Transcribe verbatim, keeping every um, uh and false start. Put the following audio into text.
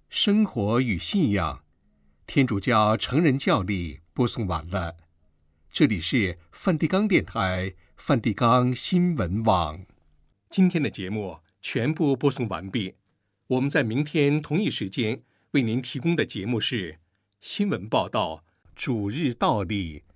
生活与信仰，天主教成人教理播送完了。这里是梵蒂冈电台梵蒂冈新闻网。今天的节目全部播送完毕。我们在明天同一时间为您提供的节目是新闻报道、主日道理、